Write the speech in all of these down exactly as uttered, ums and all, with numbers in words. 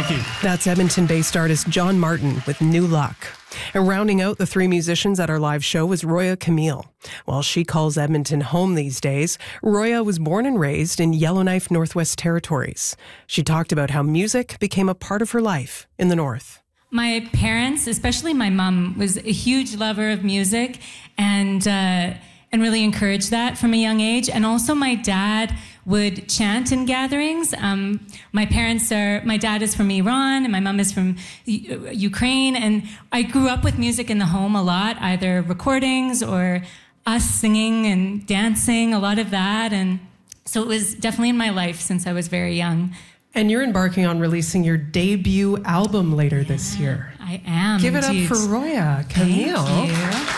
Thank you. That's Edmonton-based artist John Martin with New Luck. And rounding out the three musicians at our live show was Roya Camille. While she calls Edmonton home these days, Roya was born and raised in Yellowknife, Northwest Territories. She talked about how music became a part of her life in the North. My parents, especially my mom, was a huge lover of music and uh, and really encouraged that from a young age. And also my dad would chant in gatherings. Um, my parents are, my dad is from Iran and my mom is from U- Ukraine. And I grew up with music in the home a lot, either recordings or us singing and dancing, a lot of that. And so it was definitely in my life since I was very young. And you're embarking on releasing your debut album later yeah, this year. I am. Give it indeed. up for Roya Camille. Thank you.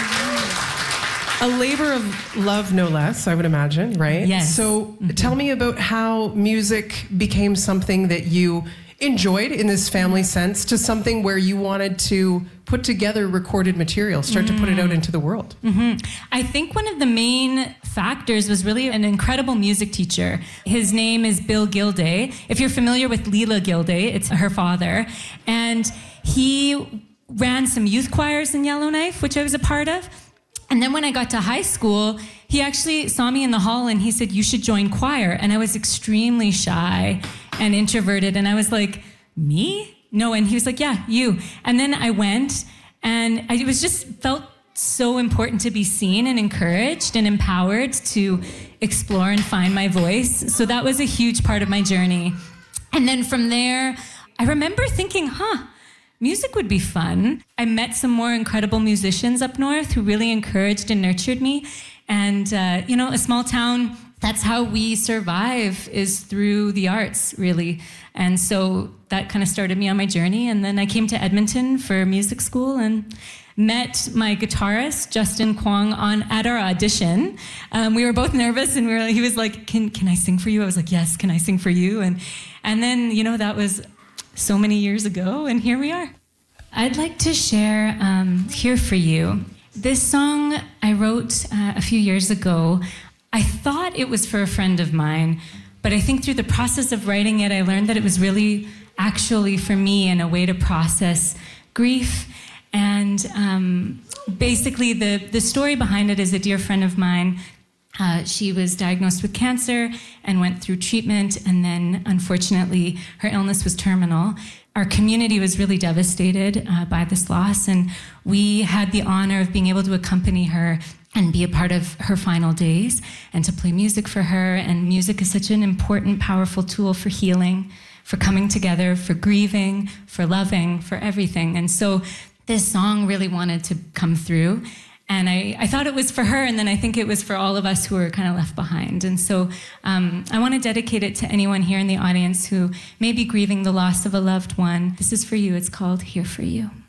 A labor of love, no less, I would imagine, right? Yes. So mm-hmm. tell me about how music became something that you enjoyed in this family sense to something where you wanted to put together recorded material, start mm. to put it out into the world. Mm-hmm. I think one of the main factors was really an incredible music teacher. His name is Bill Gilday. If you're familiar with Leela Gilday, it's her father. And he ran some youth choirs in Yellowknife, which I was a part of. And then when I got to high school, he actually saw me in the hall and he said, you should join choir. And I was extremely shy and introverted. And I was like, me? No. And he was like, yeah, you. And then I went and I, it was just felt so important to be seen and encouraged and empowered to explore and find my voice. So that was a huge part of my journey. And then from there, I remember thinking, huh, music would be fun. I met some more incredible musicians up north who really encouraged and nurtured me. And, uh, you know, a small town, that's how we survive, is through the arts, really. And so that kind of started me on my journey. And then I came to Edmonton for music school and met my guitarist, Justin Kwong, on at our audition. Um, we were both nervous, and we were, he was like, can can I sing for you? I was like, yes, can I sing for you? And and then, you know, that was so many years ago, and here we are. I'd like to share um, Here For You. This song I wrote uh, a few years ago. I thought it was for a friend of mine, but I think through the process of writing it, I learned that it was really actually for me and a way to process grief. And um, basically the, the story behind it is a dear friend of mine. Uh, she was diagnosed with cancer and went through treatment, and then unfortunately her illness was terminal. Our community was really devastated uh, by this loss, and we had the honor of being able to accompany her and be a part of her final days and to play music for her. And music is such an important, powerful tool for healing, for coming together, for grieving, for loving, for everything. And so this song really wanted to come through. And I, I thought it was for her, and then I think it was for all of us who were kind of left behind. And so um, I want to dedicate it to anyone here in the audience who may be grieving the loss of a loved one. This is for you. It's called Here For You.